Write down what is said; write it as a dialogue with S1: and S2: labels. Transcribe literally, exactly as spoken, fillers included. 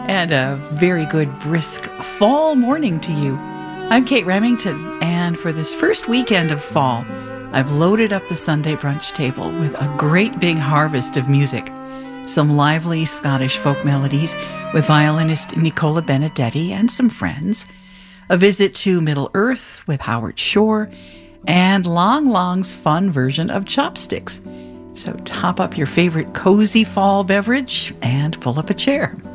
S1: And a very good brisk fall morning to you. I'm Kate Remington, and for this first weekend of fall, I've loaded up the Sunday brunch table with a great big harvest of music. Some lively Scottish folk melodies with violinist Nicola Benedetti and some friends, a visit to Middle Earth with Howard Shore, and Long Long's fun version of Chopsticks. So top up your favorite cozy fall beverage and pull up a chair.